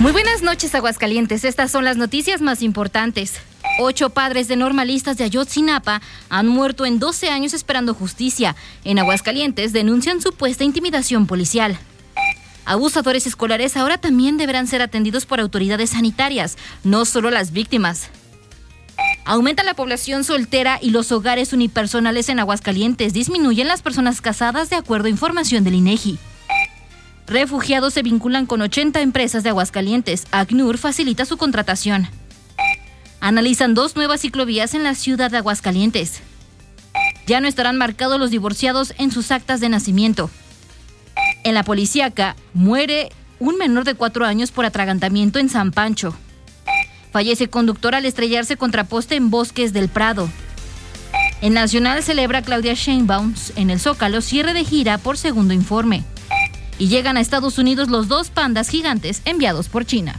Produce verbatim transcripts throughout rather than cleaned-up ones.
Muy buenas noches, Aguascalientes. Estas son las noticias más importantes. Ocho padres de normalistas de Ayotzinapa han muerto en doce años esperando justicia. En Aguascalientes denuncian supuesta intimidación policial. Abusadores escolares ahora también deberán ser atendidos por autoridades sanitarias, no solo las víctimas. Aumenta la población soltera y los hogares unipersonales en Aguascalientes. Disminuyen las personas casadas de acuerdo a información del INEGI. Refugiados se vinculan con ochenta empresas de Aguascalientes. ACNUR facilita su contratación. Analizan dos nuevas ciclovías en la ciudad de Aguascalientes. Ya no estarán marcados los divorciados en sus actas de nacimiento. En la policíaca, muere un menor de cuatro años por atragantamiento en San Pancho. Fallece conductor al estrellarse contra poste en Bosques del Prado. En Nacional celebra Claudia Sheinbaum en el Zócalo cierre de gira por segundo informe. Y llegan a Estados Unidos los dos pandas gigantes enviados por China.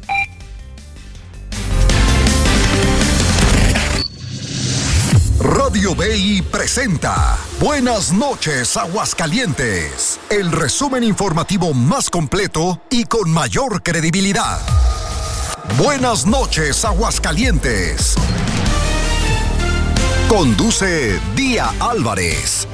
Radio B I presenta Buenas noches, Aguascalientes, el resumen informativo más completo y con mayor credibilidad. Buenas noches, Aguascalientes. Conduce Día Álvarez.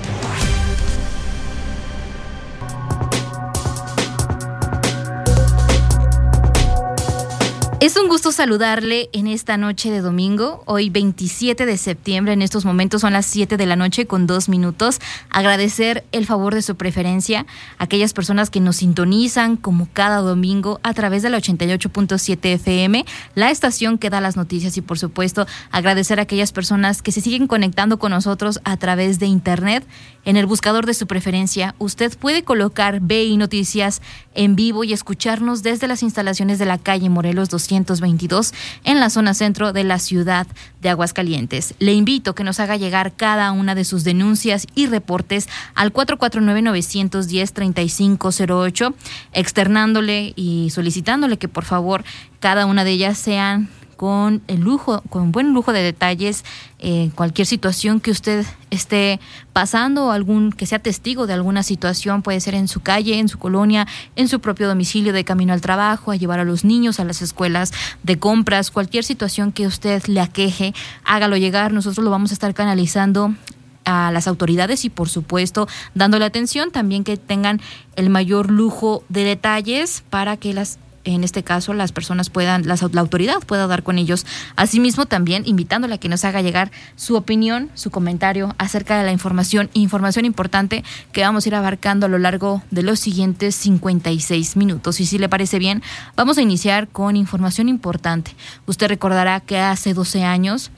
Es un gusto saludarle en esta noche de domingo, hoy veintisiete de septiembre, en estos momentos son las siete de la noche con dos minutos. Agradecer el favor de su preferencia a aquellas personas que nos sintonizan como cada domingo a través de la ochenta y ocho punto siete F M, la estación que da las noticias, y por supuesto agradecer a aquellas personas que se siguen conectando con nosotros a través de internet. En el buscador de su preferencia, usted puede colocar B I Noticias en vivo y escucharnos desde las instalaciones de la calle Morelos doscientos veintidós en la zona centro de la ciudad de Aguascalientes. Le invito a que nos haga llegar cada una de sus denuncias y reportes al cuatro cuatro nueve, nueve uno cero, tres cinco cero ocho, externándole y solicitándole que por favor cada una de ellas sean con el lujo, con buen lujo de detalles, eh, cualquier situación que usted esté pasando o algún que sea testigo de alguna situación, puede ser en su calle, en su colonia, en su propio domicilio, de camino al trabajo, a llevar a los niños a las escuelas, de compras, cualquier situación que usted le aqueje, hágalo llegar. Nosotros lo vamos a estar canalizando a las autoridades y por supuesto dándole atención, también que tengan el mayor lujo de detalles para que las en este caso las personas puedan, las, la autoridad pueda dar con ellos. Asimismo, también invitándole a que nos haga llegar su opinión, su comentario acerca de la información, información importante que vamos a ir abarcando a lo largo de los siguientes cincuenta y seis minutos. Y si le parece bien, vamos a iniciar con información importante. Usted recordará que hace doce años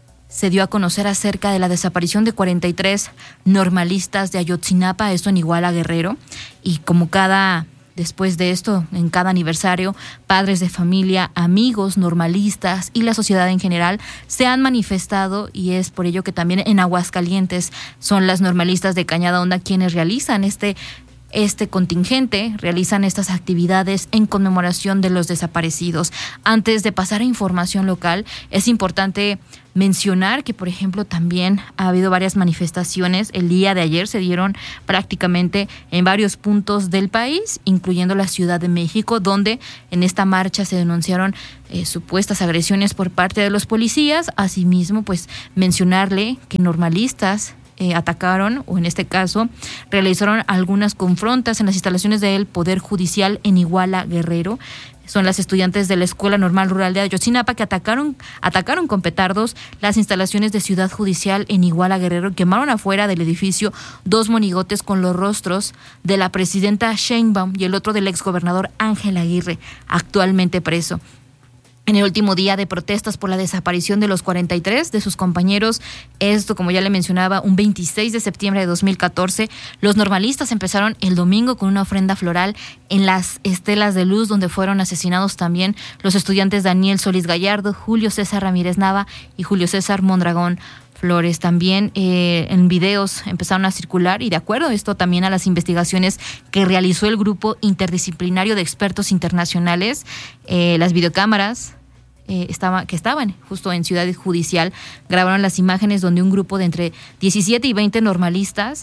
se dio a conocer acerca de la desaparición de cuarenta y tres normalistas de Ayotzinapa, esto en Iguala, Guerrero, y como cada Después de esto, en cada aniversario, padres de familia, amigos, normalistas y la sociedad en general se han manifestado, y es por ello que también en Aguascalientes son las normalistas de Cañada Honda quienes realizan este Este contingente, realizan estas actividades en conmemoración de los desaparecidos. Antes de pasar a información local, es importante mencionar que, por ejemplo, también ha habido varias manifestaciones. El día de ayer se dieron prácticamente en varios puntos del país, incluyendo la Ciudad de México, donde en esta marcha se denunciaron eh, supuestas agresiones por parte de los policías. Asimismo, pues mencionarle que normalistas Eh, atacaron, o en este caso, realizaron algunas confrontas en las instalaciones del Poder Judicial en Iguala, Guerrero. Son las estudiantes de la Escuela Normal Rural de Ayotzinapa que atacaron, atacaron con petardos las instalaciones de Ciudad Judicial en Iguala, Guerrero. Quemaron afuera del edificio dos monigotes con los rostros de la presidenta Sheinbaum y el otro del exgobernador Ángel Aguirre, actualmente preso. En el último día de protestas por la desaparición de los cuarenta y tres de sus compañeros, esto, como ya le mencionaba, un veintiséis de septiembre de dos mil catorce, los normalistas empezaron el domingo con una ofrenda floral en las estelas de luz, donde fueron asesinados también los estudiantes Daniel Solís Gallardo, Julio César Ramírez Nava y Julio César Mondragón Flores. También eh, en videos empezaron a circular, y de acuerdo a esto también a las investigaciones que realizó el grupo interdisciplinario de expertos internacionales, eh, las videocámaras Eh, estaba, que estaban justo en Ciudad Judicial grabaron las imágenes donde un grupo de entre diecisiete y veinte normalistas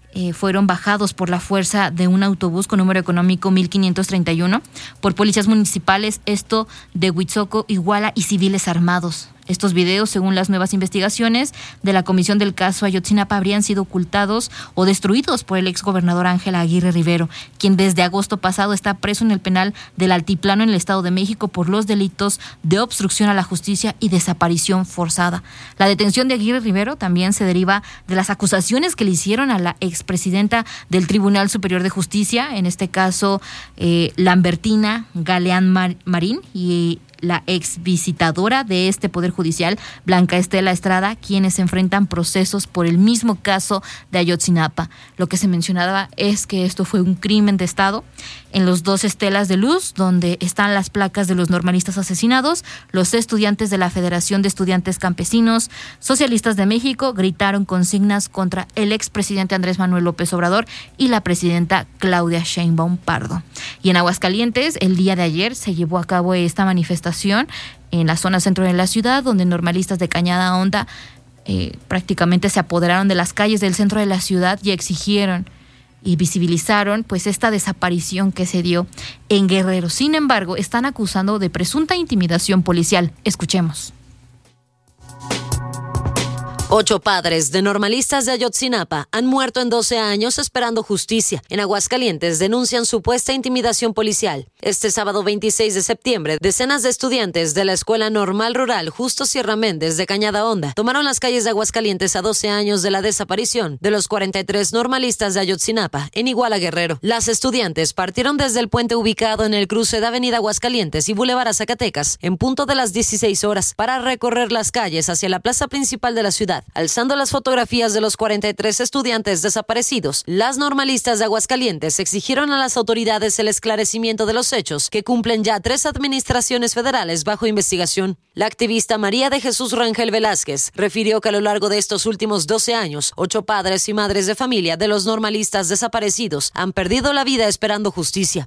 eh, fueron bajados por la fuerza de un autobús con número económico mil quinientos treinta y uno por policías municipales, esto de Huitzoco, Iguala y civiles armados. Estos videos, según las nuevas investigaciones de la Comisión del Caso Ayotzinapa, habrían sido ocultados o destruidos por el exgobernador Ángel Aguirre Rivero, quien desde agosto pasado está preso en el penal del Altiplano en el Estado de México por los delitos de obstrucción a la justicia y desaparición forzada. La detención de Aguirre Rivero también se deriva de las acusaciones que le hicieron a la expresidenta del Tribunal Superior de Justicia, en este caso eh, Lambertina Galeán Mar- Marín, y la ex visitadora de este Poder Judicial, Blanca Estela Estrada, quienes enfrentan procesos por el mismo caso de Ayotzinapa. Lo que se mencionaba es que esto fue un crimen de Estado. En los dos estelas de luz, donde están las placas de los normalistas asesinados, los estudiantes de la Federación de Estudiantes Campesinos Socialistas de México gritaron consignas contra el expresidente Andrés Manuel López Obrador y la presidenta Claudia Sheinbaum Pardo. Y en Aguascalientes, el día de ayer se llevó a cabo esta manifestación en la zona centro de la ciudad, donde normalistas de Cañada Honda eh, prácticamente se apoderaron de las calles del centro de la ciudad y exigieron y visibilizaron pues esta desaparición que se dio en Guerrero. Sin embargo, están acusando de presunta intimidación policial. Escuchemos. Ocho padres de normalistas de Ayotzinapa han muerto en doce años esperando justicia. En Aguascalientes denuncian supuesta intimidación policial. Este sábado veintiséis de septiembre, decenas de estudiantes de la Escuela Normal Rural Justo Sierra Méndez de Cañada Honda tomaron las calles de Aguascalientes a doce años de la desaparición de los cuarenta y tres normalistas de Ayotzinapa en Iguala Guerrero. Las estudiantes partieron desde el puente ubicado en el cruce de Avenida Aguascalientes y Boulevard a Zacatecas en punto de las dieciséis horas para recorrer las calles hacia la plaza principal de la ciudad. Alzando las fotografías de los cuarenta y tres estudiantes desaparecidos, las normalistas de Aguascalientes exigieron a las autoridades el esclarecimiento de los hechos que cumplen ya tres administraciones federales bajo investigación. La activista María de Jesús Rangel Velázquez refirió que a lo largo de estos últimos doce años, ocho padres y madres de familia de los normalistas desaparecidos han perdido la vida esperando justicia.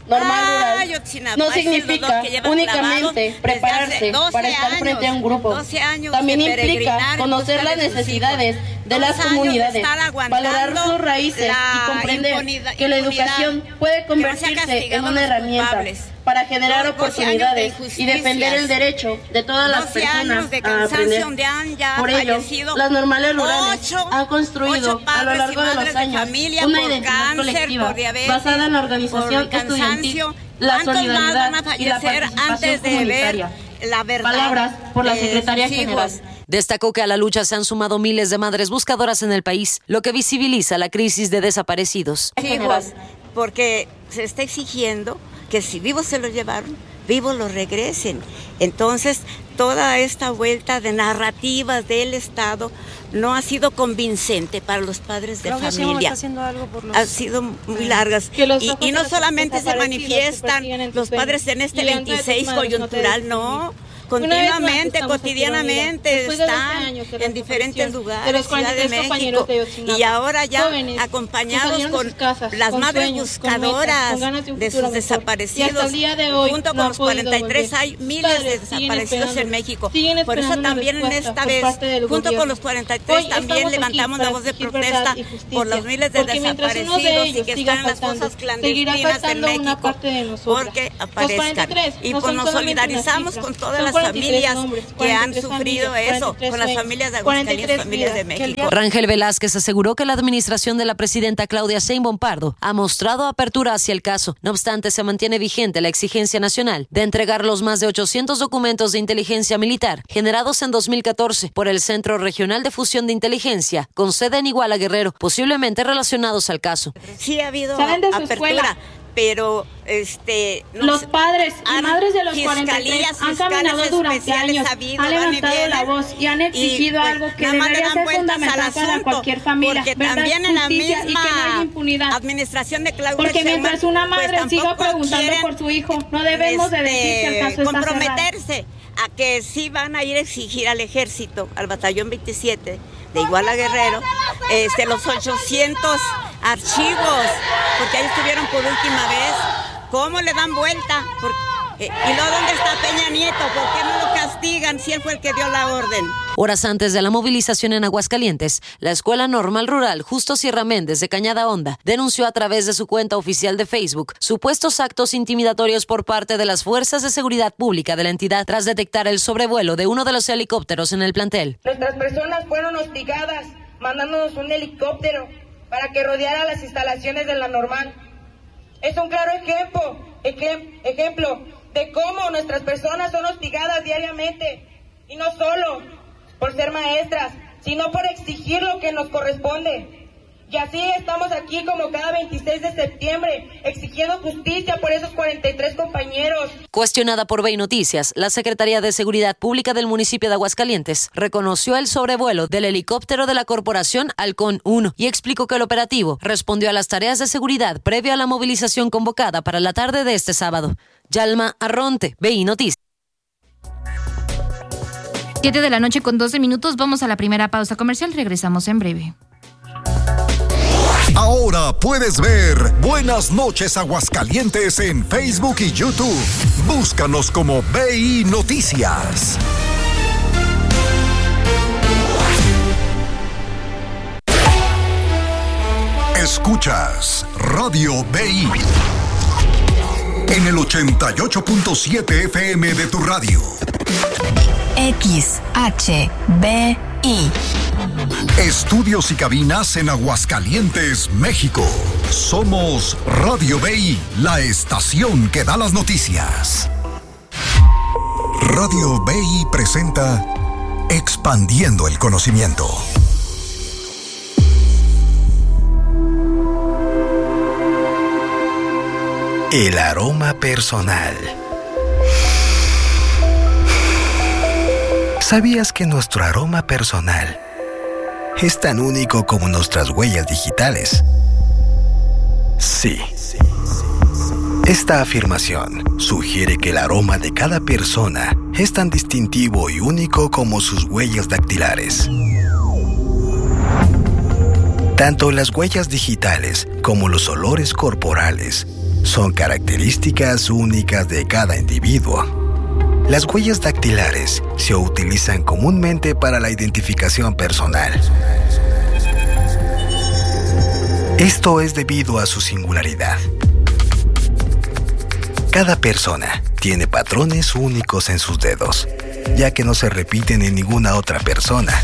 Normal rural no significa únicamente prepararse para estar frente a un grupo. También implica conocer las necesidades de las comunidades, valorar sus raíces y comprender que la educación puede convertirse en una herramienta para generar oportunidades y defender el derecho de todas las personas a aprender. Por ello, las normales rurales han construido a lo largo de los años una identidad colectiva basada en la organización estudiantil, la solidaridad y la participación comunitaria. Palabras por la secretaria general. Destacó que a la lucha se han sumado miles de madres buscadoras en el país, lo que visibiliza la crisis de desaparecidos. Hijos, porque se está exigiendo que si vivos se los llevaron, vivos los regresen. Entonces, toda esta vuelta de narrativas del Estado no ha sido convincente para los padres de Claudia familia. Está haciendo algo por los... Han sido muy largas. Y, y no solamente se manifiestan los padres en este veintiséis coyuntural, no. Continuamente, cotidianamente están en diferentes lugares, Ciudad de México, y ahora ya acompañados con las madres buscadoras de sus desaparecidos. Junto con los cuarenta y tres hay miles de desaparecidos en México. Por eso también en esta vez, junto con los cuarenta y tres, también levantamos la voz de protesta por los miles de desaparecidos y que están en las fosas clandestinas en México, porque aparezcan. Y pues nos solidarizamos con todas las familias que han sufrido eso, con las familias de Aguascalientes, familias de México. Rangel Velázquez aseguró que la administración de la presidenta Claudia Sheinbaum Pardo ha mostrado apertura hacia el caso. No obstante, se mantiene vigente la exigencia nacional de entregar los más de ochocientos documentos de inteligencia militar generados en dos mil catorce por el Centro Regional de Fusión de Inteligencia, con sede en Iguala Guerrero, posiblemente relacionados al caso. Sí ha habido apertura. Escuela? Pero este no los sé, padres y madres de los cuarenta y tres han caminado durante años, habido, han levantado vienen, la voz y han exigido y, pues, algo que debería ser fundamental para cualquier familia, porque verdad, también en la misma y que no hay impunidad. Administración de Claudia porque mientras una madre pues, siga preguntando por su hijo, no debemos este, de decir que el caso está comprometerse cerrado. A que sí van a ir a exigir al ejército, al batallón veintisiete de Iguala Guerrero, este, los ochocientos archivos, porque ahí estuvieron por última vez. ¿Cómo le dan vuelta? Por, eh, ¿Y luego dónde está Peña Nieto? ¿Por qué no lo castigan si él fue el que dio la orden? Horas antes de la movilización en Aguascalientes, la Escuela Normal Rural Justo Sierra Méndez de Cañada Honda denunció a través de su cuenta oficial de Facebook supuestos actos intimidatorios por parte de las fuerzas de seguridad pública de la entidad tras detectar el sobrevuelo de uno de los helicópteros en el plantel. Nuestras personas fueron hostigadas, mandándonos un helicóptero para que rodeara las instalaciones de la Normal. Es un claro ejemplo, ejem, ejemplo de cómo nuestras personas son hostigadas diariamente, y no solo por ser maestras, sino por exigir lo que nos corresponde. Y así estamos aquí como cada veintiséis de septiembre, exigiendo justicia por esos cuarenta y tres compañeros. Cuestionada por Bey Noticias, la Secretaría de Seguridad Pública del municipio de Aguascalientes reconoció el sobrevuelo del helicóptero de la corporación Halcón uno y explicó que el operativo respondió a las tareas de seguridad previa a la movilización convocada para la tarde de este sábado. Yalma Arronte, Bey Noticias. siete de la noche con doce minutos, vamos a la primera pausa comercial, regresamos en breve. Ahora puedes ver Buenas noches Aguascalientes en Facebook y YouTube. Búscanos como B I Noticias. Escuchas Radio B I en el ochenta y ocho punto siete F M de tu radio. X H B I. Estudios y cabinas en Aguascalientes, México. Somos Radio B I, la estación que da las noticias. Radio B I presenta Expandiendo el Conocimiento. El aroma personal. ¿Sabías que nuestro aroma personal es tan único como nuestras huellas digitales? Sí. Esta afirmación sugiere que el aroma de cada persona es tan distintivo y único como sus huellas dactilares. Tanto las huellas digitales como los olores corporales son características únicas de cada individuo. Las huellas dactilares se utilizan comúnmente para la identificación personal. Esto es debido a su singularidad. Cada persona tiene patrones únicos en sus dedos, ya que no se repiten en ninguna otra persona,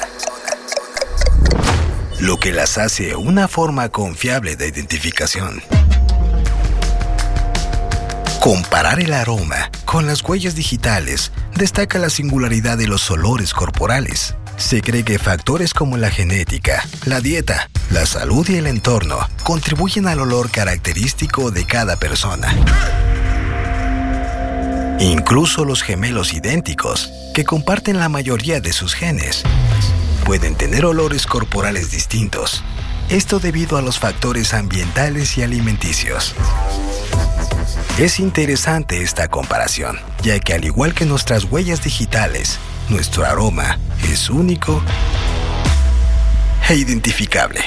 lo que las hace una forma confiable de identificación. Comparar el aroma con las huellas digitales destaca la singularidad de los olores corporales. Se cree que factores como la genética, la dieta, la salud y el entorno contribuyen al olor característico de cada persona. Incluso los gemelos idénticos, que comparten la mayoría de sus genes, pueden tener olores corporales distintos. Esto debido a los factores ambientales y alimenticios. Es interesante esta comparación, ya que al igual que nuestras huellas digitales, nuestro aroma es único e identificable.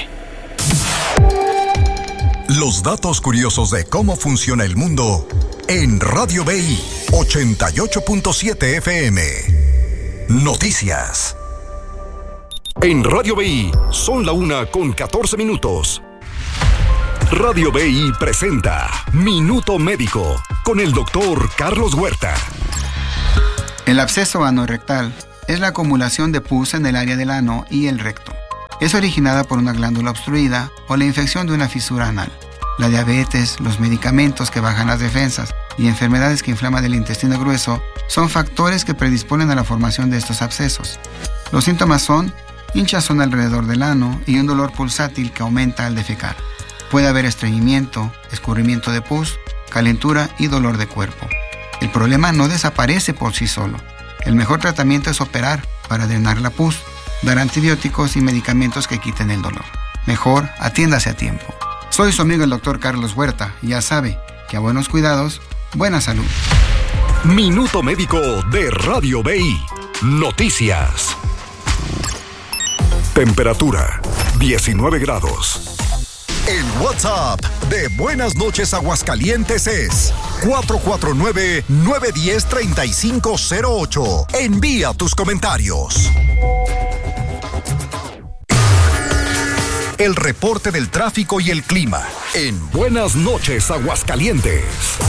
Los datos curiosos de cómo funciona el mundo en Radio B I ochenta y ocho punto siete F M. Noticias. En Radio B I son la una con catorce minutos. Radio B I presenta Minuto Médico con el doctor Carlos Huerta. El absceso anorrectal es la acumulación de pus en el área del ano y el recto. Es originada por una glándula obstruida o la infección de una fisura anal. La diabetes, los medicamentos que bajan las defensas y enfermedades que inflaman el intestino grueso son factores que predisponen a la formación de estos abscesos. Los síntomas son hinchazón alrededor del ano y un dolor pulsátil que aumenta al defecar. Puede haber estreñimiento, escurrimiento de pus, calentura y dolor de cuerpo. El problema no desaparece por sí solo. El mejor tratamiento es operar para drenar la pus, dar antibióticos y medicamentos que quiten el dolor. Mejor, atiéndase a tiempo. Soy su amigo el doctor Carlos Huerta y ya sabe que a buenos cuidados, buena salud. Minuto Médico de Radio B I. Noticias. Temperatura, diecinueve grados. El WhatsApp de Buenas noches Aguascalientes es cuatro cuatro nueve, nueve uno cero, tres cinco cero ocho. Envía tus comentarios. El reporte del tráfico y el clima en Buenas Noches, Aguascalientes.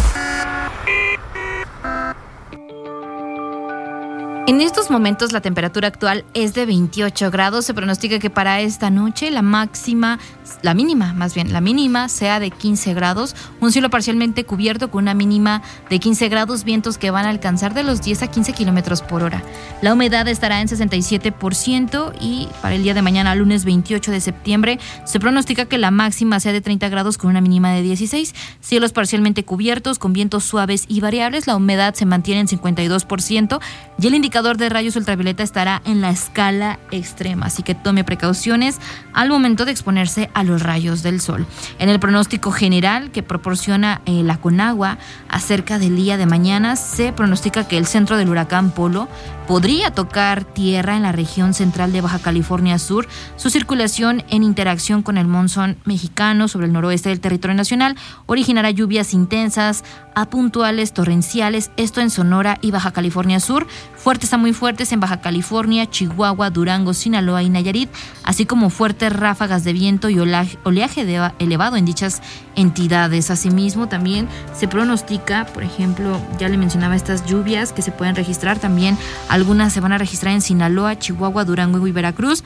En estos momentos la temperatura actual es de veintiocho grados. Se pronostica que para esta noche la máxima, la mínima más bien, la mínima sea de quince grados. Un cielo parcialmente cubierto con una mínima de quince grados, vientos que van a alcanzar de los diez a quince kilómetros por hora. La humedad estará en sesenta y siete por ciento y para el día de mañana, lunes veintiocho de septiembre, se pronostica que la máxima sea de treinta grados con una mínima de dieciséis. Cielos parcialmente cubiertos con vientos suaves y variables. La humedad se mantiene en cincuenta y dos por ciento y el indicador de rayos ultravioleta estará en la escala extrema, así que tome precauciones al momento de exponerse a los rayos del sol. En el pronóstico general que proporciona eh, la Conagua acerca del día de mañana, se pronostica que el centro del huracán Polo podría tocar tierra en la región central de Baja California Sur. Su circulación en interacción con el monzón mexicano sobre el noroeste del territorio nacional originará lluvias intensas a puntuales torrenciales, esto en Sonora y Baja California Sur, fuertes a muy fuertes en Baja California, Chihuahua, Durango, Sinaloa y Nayarit, así como fuertes ráfagas de viento y oleaje, oleaje de, elevado en dichas entidades. Asimismo, también se pronostica, por ejemplo, ya le mencionaba estas lluvias que se pueden registrar, también algunas se van a registrar en Sinaloa, Chihuahua, Durango y Veracruz,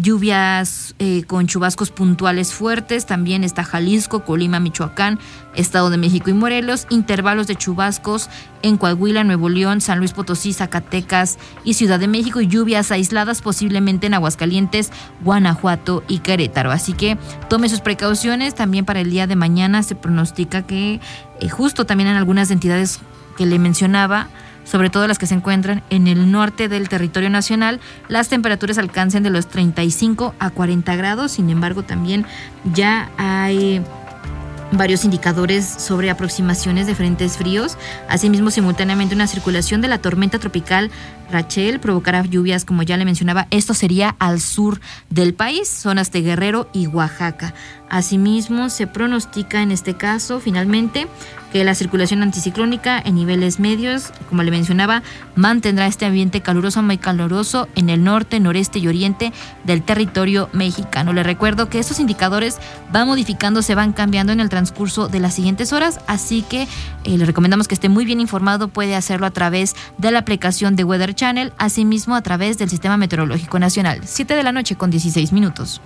lluvias eh, con chubascos puntuales fuertes, también está Jalisco, Colima, Michoacán, Estado de México y Morelos, intervalos de chubascos en Coahuila, Nuevo León, San Luis Potosí, Zacatecas y Ciudad de México, y lluvias aisladas posiblemente en Aguascalientes, Guanajuato y Querétaro. Así que tome sus precauciones. También para el día de mañana se pronostica que eh, justo también en algunas entidades que le mencionaba, sobre todo las que se encuentran en el norte del territorio nacional, las temperaturas alcancen de los treinta y cinco a cuarenta grados. Sin embargo, también ya hay varios indicadores sobre aproximaciones de frentes fríos. Asimismo, simultáneamente una circulación de la tormenta tropical Rachel provocará lluvias, como ya le mencionaba. Esto sería al sur del país, zonas de Guerrero y Oaxaca. Asimismo, se pronostica en este caso, finalmente, que la circulación anticiclónica en niveles medios, como le mencionaba, mantendrá este ambiente caluroso, muy caluroso en el norte, noreste y oriente del territorio mexicano. Le recuerdo que estos indicadores van modificando, se van cambiando en el transcurso de las siguientes horas, así que eh, le recomendamos que esté muy bien informado. Puede hacerlo a través de la aplicación de Weather Channel, asimismo a través del Sistema Meteorológico Nacional. siete de la noche con dieciséis minutos.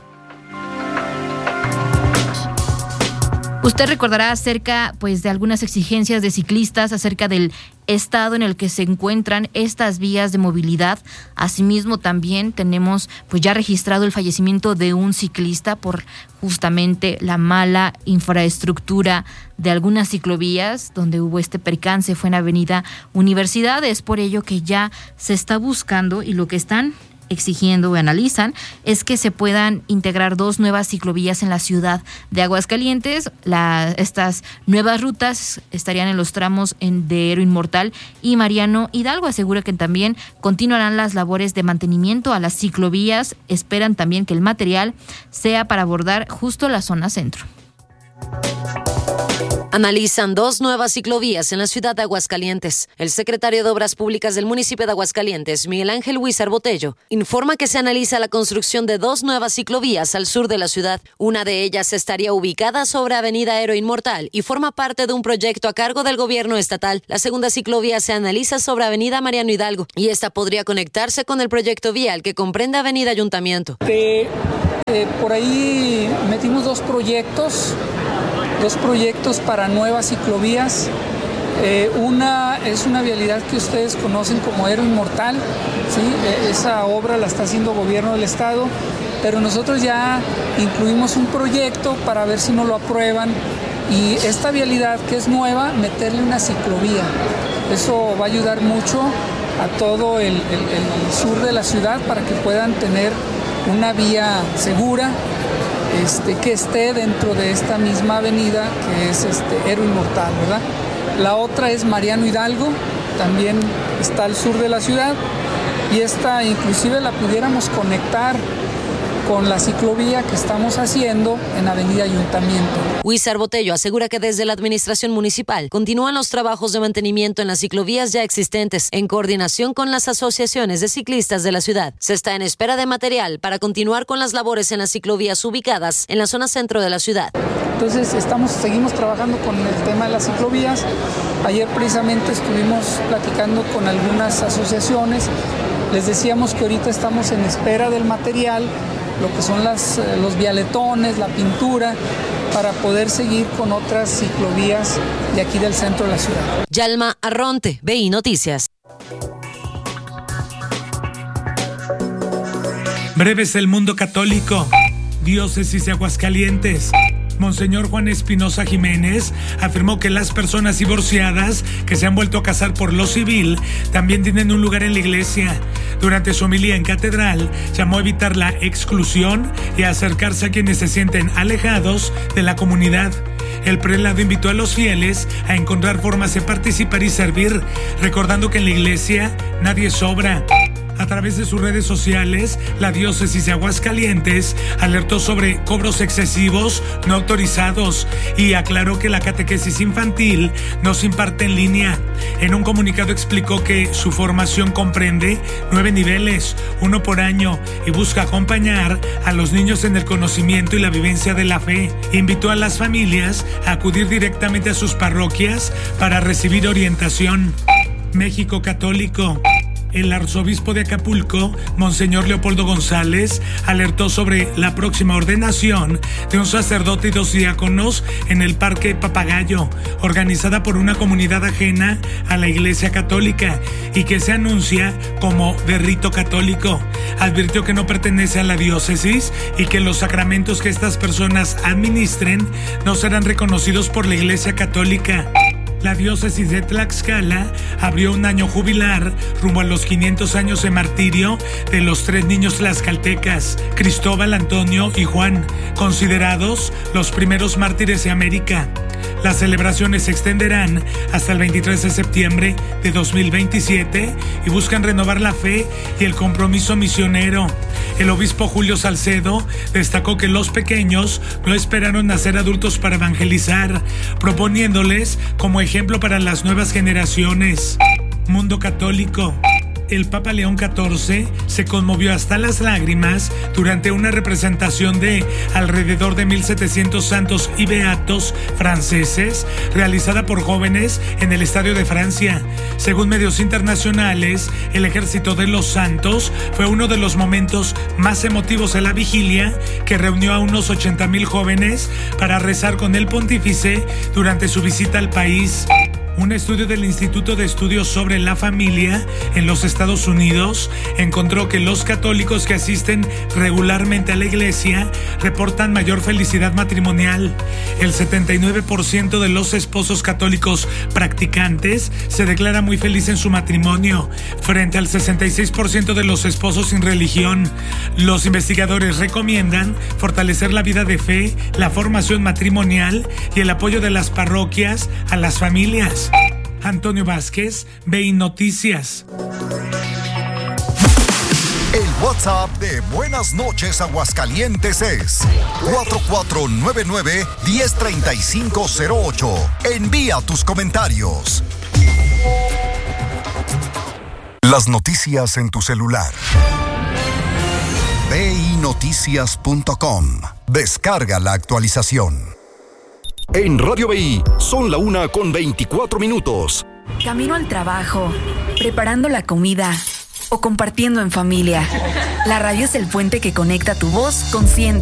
Usted recordará acerca pues de algunas exigencias de ciclistas, acerca del estado en el que se encuentran estas vías de movilidad. Asimismo, también tenemos pues ya registrado el fallecimiento de un ciclista por justamente la mala infraestructura de algunas ciclovías donde hubo este percance. Fue en Avenida Universidad. Es por ello que ya se está buscando, y lo que están exigiendo o analizan es que se puedan integrar dos nuevas ciclovías en la ciudad de Aguascalientes. La, estas nuevas rutas estarían en los tramos en, de Héroe Inmortal y Mariano Hidalgo. Asegura que también continuarán las labores de mantenimiento a las ciclovías. Esperan también que el material sea para abordar justo la zona centro. Analizan dos nuevas ciclovías en la ciudad de Aguascalientes. El secretario de Obras Públicas del municipio de Aguascalientes, Miguel Ángel Huizar Botello, informa que se analiza la construcción de dos nuevas ciclovías al sur de la ciudad. Una de ellas estaría ubicada sobre Avenida Héroe Inmortal y forma parte de un proyecto a cargo del gobierno estatal. La segunda ciclovía se analiza sobre Avenida Mariano Hidalgo y esta podría conectarse con el proyecto vial que comprende Avenida Ayuntamiento. De, eh, por ahí metimos dos proyectos. Dos proyectos para nuevas ciclovías. Eh, una es una vialidad que ustedes conocen como Héroe Inmortal, ¿sí? Eh, esa obra la está haciendo el gobierno del estado, pero nosotros ya incluimos un proyecto para ver si no lo aprueban, y esta vialidad que es nueva, meterle una ciclovía. Eso va a ayudar mucho a todo el, el, el sur de la ciudad para que puedan tener una vía segura, Este, que esté dentro de esta misma avenida que es este, Héroe Inmortal, ¿verdad? La otra es Mariano Hidalgo, también está al sur de la ciudad, y esta inclusive la pudiéramos conectar con la ciclovía que estamos haciendo en Avenida Ayuntamiento. Huizar Botello asegura que desde la administración municipal continúan los trabajos de mantenimiento en las ciclovías ya existentes en coordinación con las asociaciones de ciclistas de la ciudad. Se está en espera de material para continuar con las labores en las ciclovías ubicadas en la zona centro de la ciudad. Entonces estamos, seguimos trabajando con el tema de las ciclovías. Ayer precisamente estuvimos platicando con algunas asociaciones. Les decíamos que ahorita estamos en espera del material, lo que son las, los vialetones, la pintura, para poder seguir con otras ciclovías de aquí del centro de la ciudad. Yalma Arronte, B I Noticias. Breves del mundo católico. Diócesis de Aguascalientes. Monseñor Juan Espinosa Jiménez afirmó que las personas divorciadas que se han vuelto a casar por lo civil también tienen un lugar en la iglesia. Durante su homilía en catedral, llamó a evitar la exclusión y a acercarse a quienes se sienten alejados de la comunidad. El prelado invitó a los fieles a encontrar formas de participar y servir, recordando que en la iglesia nadie sobra. A través de sus redes sociales, la diócesis de Aguascalientes alertó sobre cobros excesivos no autorizados y aclaró que la catequesis infantil no se imparte en línea. En un comunicado explicó que su formación comprende nueve niveles, uno por año, y busca acompañar a los niños en el conocimiento y la vivencia de la fe. Invitó a las familias a acudir directamente a sus parroquias para recibir orientación. México Católico. El arzobispo de Acapulco, Monseñor Leopoldo González, alertó sobre la próxima ordenación de un sacerdote y dos diáconos en el Parque Papagayo, organizada por una comunidad ajena a la Iglesia Católica y que se anuncia como de rito católico. Advirtió que no pertenece a la diócesis y que los sacramentos que estas personas administren no serán reconocidos por la Iglesia Católica. La diócesis de Tlaxcala abrió un año jubilar rumbo a los quinientos años de martirio de los tres niños tlaxcaltecas, Cristóbal, Antonio y Juan, considerados los primeros mártires de América. Las celebraciones se extenderán hasta el veintitrés de septiembre de dos mil veintisiete y buscan renovar la fe y el compromiso misionero. El obispo Julio Salcedo destacó que los pequeños no esperaron a ser adultos para evangelizar, proponiéndoles como ejemplo para las nuevas generaciones. Mundo católico. El Papa León catorce se conmovió hasta las lágrimas durante una representación de alrededor de mil setecientos santos y beatos franceses realizada por jóvenes en el Estadio de Francia. Según medios internacionales, el Ejército de los Santos fue uno de los momentos más emotivos de la vigilia, que reunió a unos ochenta mil jóvenes para rezar con el pontífice durante su visita al país. Un estudio del Instituto de Estudios sobre la Familia en los Estados Unidos encontró que los católicos que asisten regularmente a la iglesia reportan mayor felicidad matrimonial. El setenta y nueve por ciento de los esposos católicos practicantes se declara muy feliz en su matrimonio, frente al sesenta y seis por ciento de los esposos sin religión. Los investigadores recomiendan fortalecer la vida de fe, la formación matrimonial y el apoyo de las parroquias a las familias. Antonio Vázquez, B I Noticias. El WhatsApp de Buenas Noches Aguascalientes es cuatro cuatro nueve nueve, uno cero tres cinco cero ocho. Envía tus comentarios. Las noticias en tu celular. B I noticias punto com. Descarga la actualización. En Radio B I son la una con veinticuatro minutos. Camino al trabajo, preparando la comida o compartiendo en familia. La radio es el puente que conecta tu voz con cientos